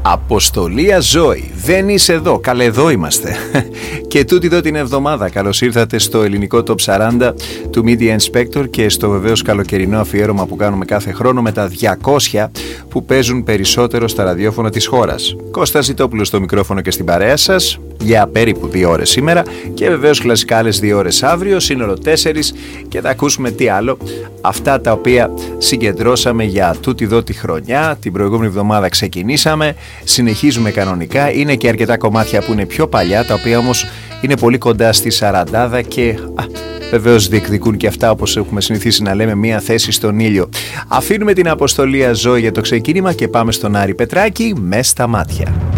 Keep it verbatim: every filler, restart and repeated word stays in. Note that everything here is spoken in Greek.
Αποστολία Ζώη, δεν είσαι εδώ, καλέ εδώ είμαστε. Και τούτη εδώ την εβδομάδα καλώς ήρθατε στο ελληνικό Top σαράντα του Media Inspector και στο βεβαίως καλοκαιρινό αφιέρωμα που κάνουμε κάθε χρόνο με τα διακόσια που παίζουν περισσότερο στα ραδιόφωνα της χώρας. Κώστας Ζητόπουλος στο μικρόφωνο και στην παρέα σας για περίπου δύο ώρες σήμερα και βεβαίως κλασικά άλλες δύο ώρες αύριο, σύνολο τέσσερις, και θα ακούσουμε τι άλλο, αυτά τα οποία συγκεντρώσαμε για τούτη εδώ τη χρονιά. Την προηγούμενη εβδομάδα ξεκινήσαμε, συνεχίζουμε κανονικά, είναι και αρκετά κομμάτια που είναι πιο παλιά, τα οποία όμως είναι πολύ κοντά στη σαραντάδα και α, βεβαίως διεκδικούν και αυτά, όπως έχουμε συνηθίσει να λέμε, μία θέση στον ήλιο. Αφήνουμε την αποστολή Ζώη για το ξεκίνημα και πάμε στον Άρη Πετράκη με στα μάτια.